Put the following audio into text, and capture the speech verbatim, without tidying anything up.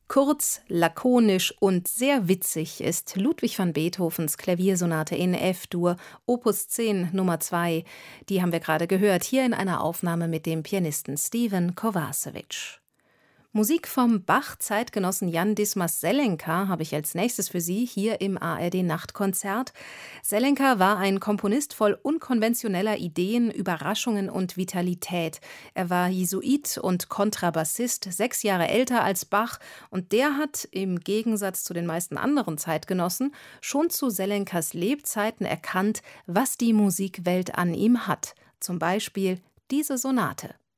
Kurz, lakonisch und sehr witzig ist Ludwig van Beethovens Klaviersonate in F-Dur, Opus zehn Nummer zwei. Die haben wir gerade gehört, hier in einer Aufnahme mit dem Pianisten Steven Kovacevic. Musik vom Bach-Zeitgenossen Jan Dismas Zelenka habe ich als nächstes für Sie hier im A R D-Nachtkonzert. Zelenka war ein Komponist voll unkonventioneller Ideen, Überraschungen und Vitalität. Er war Jesuit und Kontrabassist, sechs Jahre älter als Bach, und der hat, im Gegensatz zu den meisten anderen Zeitgenossen, schon zu Zelenkas Lebzeiten erkannt, was die Musikwelt an ihm hat. Zum Beispiel diese Sonate.